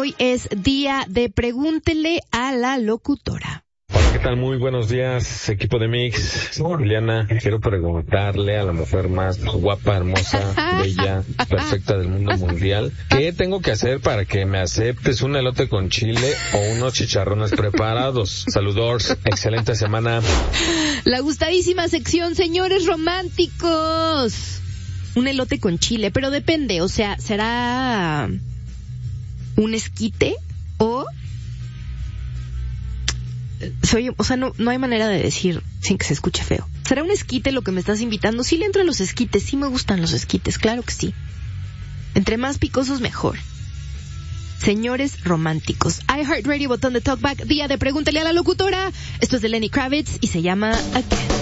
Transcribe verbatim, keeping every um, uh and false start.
hoy es día de Pregúntele a la locutora. Hola, ¿qué tal? Muy buenos días, equipo de Mix. Juliana, quiero preguntarle a la mujer más guapa, hermosa, bella, perfecta del mundo mundial, ¿qué tengo que hacer para que me aceptes un elote con chile o unos chicharrones preparados? Saludos, excelente semana. La gustadísima sección, señores románticos. Un elote con chile, pero depende, o sea, ¿será un esquite o...? Soy, o sea, no, no hay manera de decir sin que se escuche feo. ¿Será un esquite lo que me estás invitando? Sí le entro a los esquites, sí me gustan los esquites, claro que sí. Entre más picosos, mejor. Señores románticos, iHeartRadio, botón de talkback, día de Pregúntale a la locutora. Esto es de Lenny Kravitz y se llama Again.